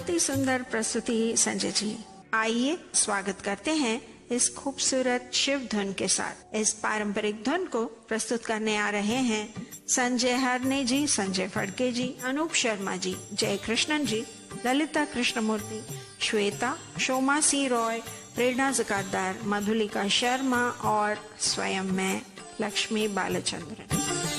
बहुत ही सुंदर प्रस्तुति संजय जी। आइए स्वागत करते हैं इस खूबसूरत शिव धुन के साथ। इस पारंपरिक धुन को प्रस्तुत करने आ रहे हैं संजय हरने जी, संजय फड़के जी, अनूप शर्मा जी, जय कृष्णन जी, ललिता कृष्णमूर्ति, श्वेता, शोमा सी रॉय, प्रेरणा जकादार, मधुलिका शर्मा और स्वयं मैं, लक्ष्मी बालचंद्रन।